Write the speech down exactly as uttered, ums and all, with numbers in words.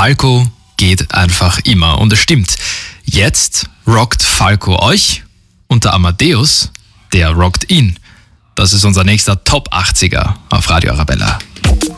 Falco geht einfach immer. Und es stimmt, jetzt rockt Falco euch und der Amadeus, der rockt ihn. Das ist unser nächster Top achtziger auf Radio Arabella.